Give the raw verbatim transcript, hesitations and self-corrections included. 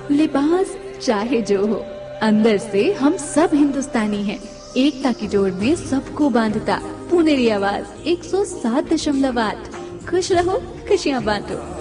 लिबास चाहे जो हो, अंदर से हम सब हिंदुस्तानी हैं। एकता की डोर में सबको बांधता पुनेरी आवाज एक सौ सात दशमलव आठ। खुश रहो, खुशियाँ बांटो।